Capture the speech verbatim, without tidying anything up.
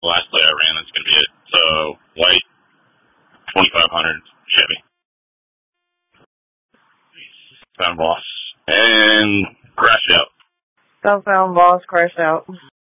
The last play I ran, that's going to be it. So, white, twenty-five hundred, Chevy. Found boss. And crashed out. Southbound boss crashed out.